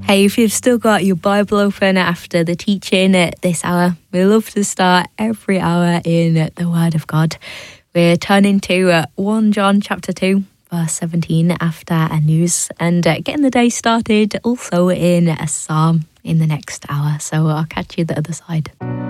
Hey, if you've still got your Bible open after the teaching at this hour, we love to start every hour in the Word of God. We're turning to 1 John chapter 2, verse 17 after a news, and getting the day started also in a psalm in the next hour. So I'll catch you the other side.